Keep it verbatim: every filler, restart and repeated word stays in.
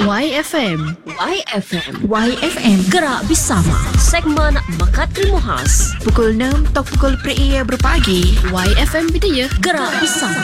Y F M. Y F M. Y F M. Gerak bersama. Segmen Mekat Ilmu Khas. Pukul enam atau pukul per berpagi. Y F M Bidayah. Gerak bersama.